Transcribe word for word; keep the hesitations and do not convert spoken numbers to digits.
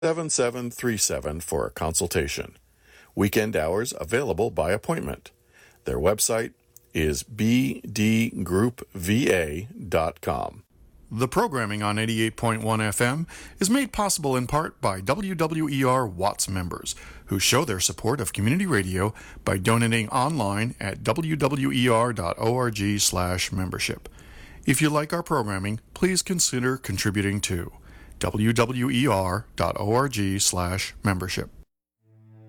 seven seven three seven for a consultation. Weekend hours available by appointment. Their website is b d group v a dot com. The programming on eighty-eight point one F M is made possible in part by W W E R Watts members, who show their support of community radio by donating online at w w e r dot org slash membership. If you like our programming, please consider contributing to w w e r dot org slash membership.